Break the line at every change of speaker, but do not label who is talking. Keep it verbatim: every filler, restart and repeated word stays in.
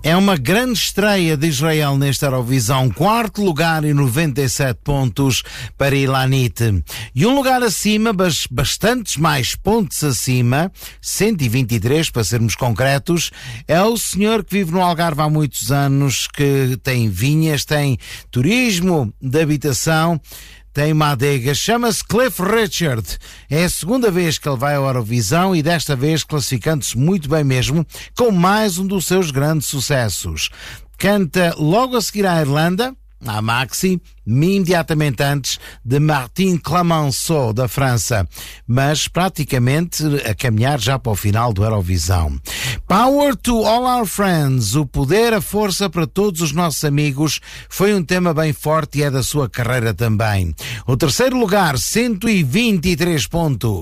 É uma grande estreia de Israel nesta Eurovisão. Quarto lugar e noventa e sete pontos para Ilanit. E um lugar acima, mas bastantes mais pontos acima, cento e vinte e três para sermos concretos, é o senhor que vive no Algarve há muitos anos, que tem vinhas, tem turismo de habitação, tem uma adega, chama-se Cliff Richard. É a segunda vez que ele vai à Eurovisão e desta vez classificando-se muito bem mesmo, com mais um dos seus grandes sucessos. Canta logo a seguir à Irlanda, à Maxi, imediatamente antes de Martin Clemenceau, da França, mas praticamente a caminhar já para o final do Eurovisão. Power to All Our Friends, o poder, a força para todos os nossos amigos, foi um tema bem forte e é da sua carreira também. O terceiro lugar, cento e vinte e três pontos.